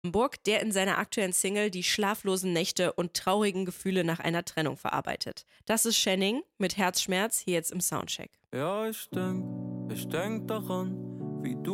Hamburg, der in seiner aktuellen Single die schlaflosen Nächte und traurigen Gefühle nach einer Trennung verarbeitet. Das ist Channing mit Herzschmerz hier jetzt im Soundcheck. Ja, ich denk daran, wie du